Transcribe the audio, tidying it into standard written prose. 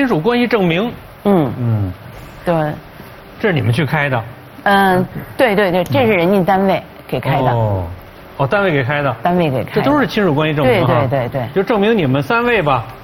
亲属关系证明。 对。 这是你们去开的？ 对，这是人家单位给开的。 单位给开的。 单位给开的。 这都是亲属关系证明。 对。 就证明你们3位吧，